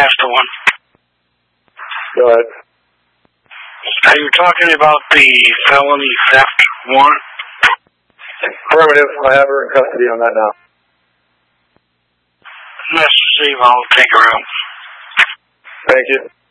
That's the one. Go ahead. Are you talking about the felony theft warrant? Affirmative. I have her in custody on that now. Let's see if I'll take her out. Thank you.